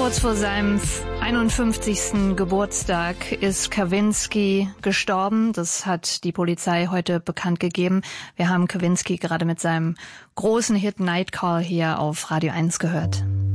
Kurz vor seinem 51. Geburtstag ist Kavinsky gestorben. Das hat die Polizei heute bekannt gegeben. Wir haben Kavinsky gerade mit seinem großen Hit Night Call hier auf Radio 1 gehört.